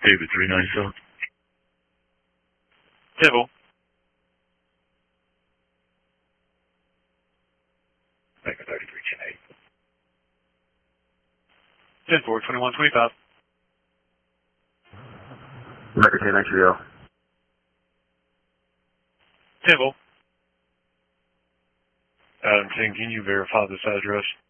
David 397. Table. Mega 3310 10-4, 2125. Mega 10 Table. Adam 10, can you verify this address?